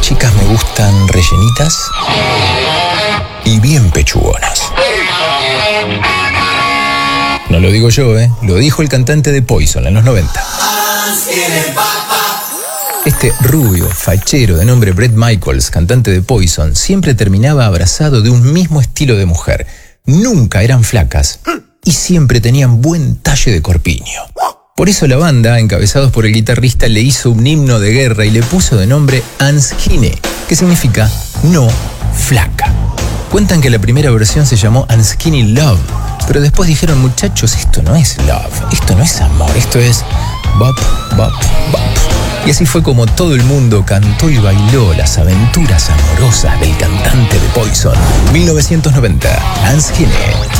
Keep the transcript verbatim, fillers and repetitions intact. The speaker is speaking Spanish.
chicas me gustan rellenitas y bien pechugonas. No lo digo yo, ¿eh? Lo dijo el cantante de Poison en los noventa. Este rubio, fachero de nombre Bret Michaels, cantante de Poison, siempre terminaba abrazado de un mismo estilo de mujer. Nunca eran flacas y siempre tenían buen talle de corpiño. Por eso la banda, encabezados por el guitarrista, le hizo un himno de guerra y le puso de nombre Unskinny, que significa no flaca. Cuentan que la primera versión se llamó Unskinny Love, pero después dijeron, muchachos, esto no es love, esto no es amor, esto es bop, bop, bop. Y así fue como todo el mundo cantó y bailó las aventuras amorosas del cantante de Poison. mil novecientos noventa, Unskinny.